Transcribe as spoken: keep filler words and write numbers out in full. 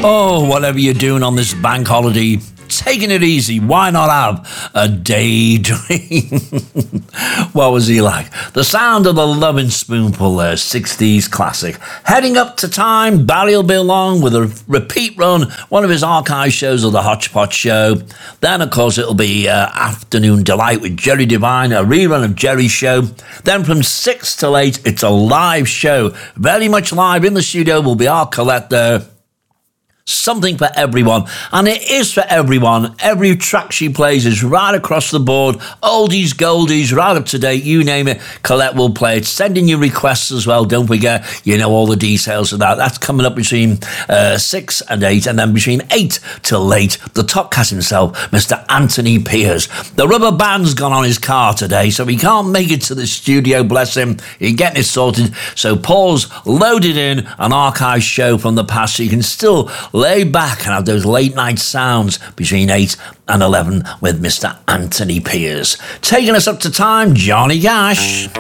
Oh, whatever you're doing on this bank holiday, taking it easy. Why not have a daydream? What was he like? The sound of the Lovin' Spoonful there, sixties classic. Heading up to time, Barry will be along with a repeat run, one of his archive shows of the Hodgepodge Show. Then, of course, it'll be uh, Afternoon Delight with Jerry Devine, a rerun of Jerry's show. Then from six till eight, it's a live show. Very much live in the studio will be our Colette there. Something for everyone, and it is for everyone. Every track she plays is right across the board, oldies, goldies, right up to date, you name it. Colette will play it. Send in your requests as well, don't forget, you know all the details of that. That's coming up between uh, six and eight, and then between eight till eight, the top cat himself, Mister Anthony Piers. The rubber band's gone on his car today, so he can't make it to the studio, bless him. He's getting it sorted, so Paul's loaded in an archive show from the past, so you can still lay back and have those late night sounds between eight and eleven with Mister Anthony Piers. Taking us up to time, Johnny Cash.